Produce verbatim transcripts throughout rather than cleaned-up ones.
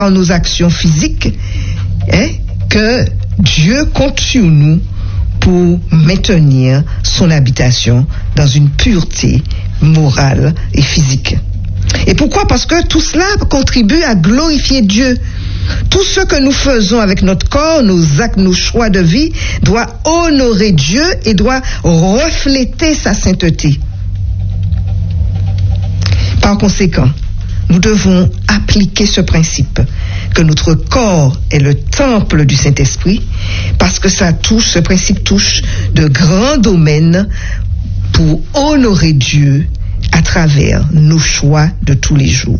nos actions physiques, hein, que Dieu compte sur nous pour maintenir son habitation dans une pureté morale et physique. Et pourquoi? Parce que tout cela contribue à glorifier Dieu. Tout ce que nous faisons avec notre corps, nos actes, nos choix de vie, doit honorer Dieu et doit refléter sa sainteté. Par conséquent, nous devons appliquer ce principe, que notre corps est le temple du Saint-Esprit, parce que ça touche, ce principe touche de grands domaines pour honorer Dieu à travers nos choix de tous les jours.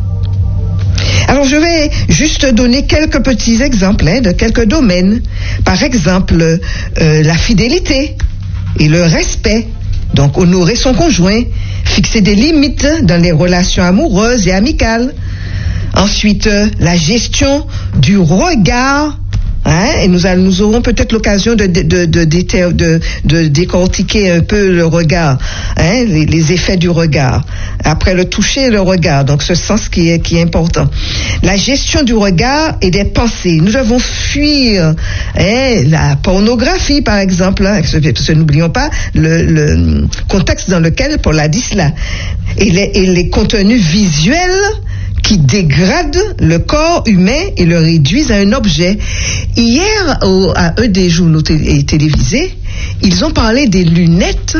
Alors je vais juste donner quelques petits exemples hein, de quelques domaines. Par exemple, euh, la fidélité et le respect. Donc honorer son conjoint, fixer des limites dans les relations amoureuses et amicales. Ensuite, euh, la gestion du regard. Hein, et nous, allons, nous aurons peut-être l'occasion de, de, de, de, de, de, de décortiquer un peu le regard, hein, les, les effets du regard. Après le toucher, le regard, donc ce sens qui est, qui est important. La gestion du regard et des pensées. Nous devons fuir hein, la pornographie, par exemple, hein, parce que n'oublions pas le, le contexte dans lequel Paul a dit cela. Et les, et les contenus visuels qui dégradent le corps humain et le réduisent à un objet. Hier, au, à un des journaux t- télévisés, ils ont parlé des lunettes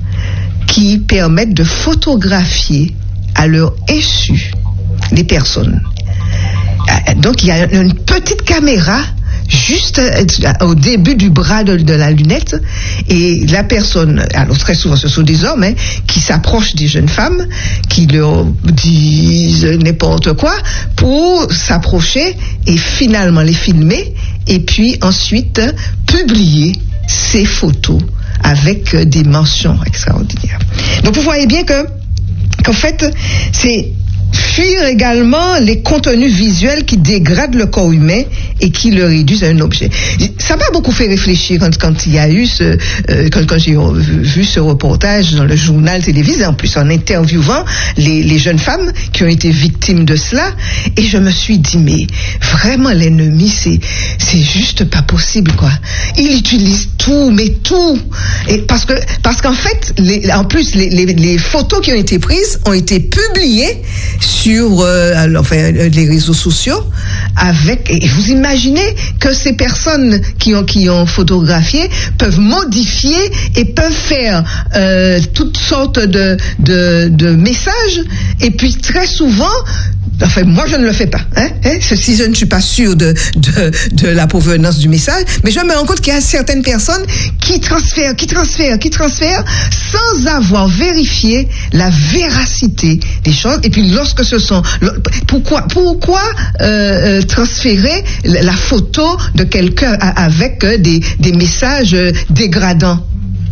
qui permettent de photographier à leur insu les personnes. Donc, il y a une petite caméra juste au début du bras de, de la lunette, et la personne, alors très souvent ce sont des hommes hein, qui s'approchent des jeunes femmes, qui leur disent n'importe quoi pour s'approcher et finalement les filmer et puis ensuite publier ces photos avec des mentions extraordinaires. Donc vous voyez bien que qu'en fait c'est fuir également les contenus visuels qui dégradent le corps humain et qui le réduisent à un objet. Ça m'a beaucoup fait réfléchir quand, quand il y a eu ce, euh, quand, quand j'ai vu ce reportage dans le journal télévisé, en plus en interviewant les, les jeunes femmes qui ont été victimes de cela, et je me suis dit, mais vraiment l'ennemi, c'est, c'est juste pas possible, quoi. Il utilise tout, mais tout. Et parce que, parce qu'en fait, les, en plus, les, les, les photos qui ont été prises ont été publiées sur euh, enfin, les réseaux sociaux avec, et vous imaginez que ces personnes qui ont, qui ont photographié peuvent modifier et peuvent faire euh, toutes sortes de, de, de messages, et puis très souvent, enfin moi je ne le fais pas, hein, hein, si je ne suis pas sûre de, de, de la provenance du message, mais je me rends compte qu'il y a certaines personnes qui transfèrent, qui transfèrent, qui transfèrent sans avoir vérifié la véracité des choses. Et puis lorsque ce sont, pourquoi, pourquoi euh, transférer la photo de quelqu'un avec des, des messages dégradants?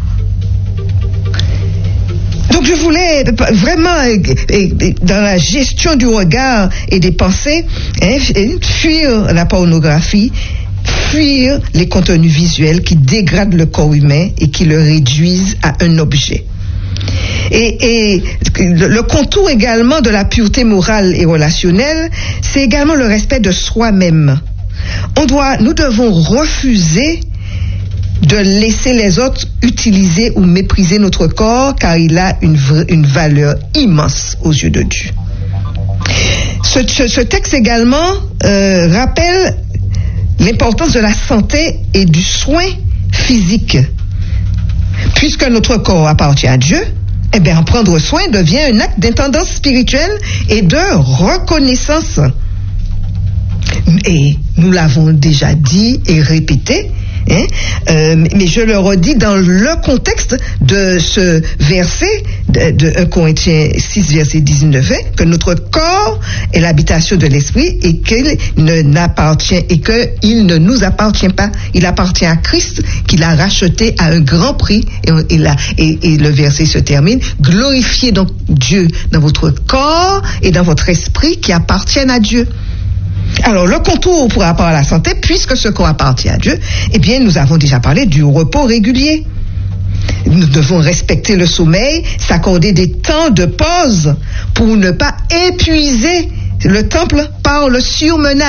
Donc je voulais vraiment, dans la gestion du regard et des pensées, hein, fuir la pornographie, fuir les contenus visuels qui dégradent le corps humain et qui le réduisent à un objet. Et, et le contour également de la pureté morale et relationnelle, c'est également le respect de soi-même. On doit, nous devons refuser de laisser les autres utiliser ou mépriser notre corps, car il a une, une valeur immense aux yeux de Dieu. Ce, ce, ce texte également euh, rappelle l'importance de la santé et du soin physique. Puisque notre corps appartient à Dieu, eh bien, en prendre soin devient un acte d'intendance spirituelle et de reconnaissance. Et nous l'avons déjà dit et répété, hein, euh, mais je le redis dans le contexte de ce verset de, de un Corinthiens six, verset dix-neuf, hein, que notre corps est l'habitation de l'esprit et qu'il ne n'appartient et qu'il ne nous appartient pas. Il appartient à Christ, qu'il a racheté à un grand prix. Et, et, la, et, et le verset se termine: glorifiez donc Dieu dans votre corps et dans votre esprit qui appartiennent à Dieu. Alors, le contour pour rapport à la santé, puisque ce corps appartient à Dieu, eh bien, nous avons déjà parlé du repos régulier. Nous devons respecter le sommeil, s'accorder des temps de pause pour ne pas épuiser Le temple parle sur menace.